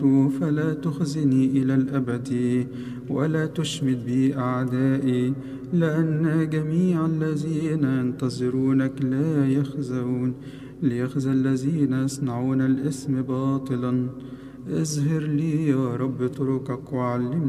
فلا تخزني إلى الأبد ولا تشمت بي أعدائي، لأن جميع الذين ينتظرونك لا يخزون. ليخزى الذين يصنعون الإثم باطلا. اظهر لي يا رب طرقك وعلمني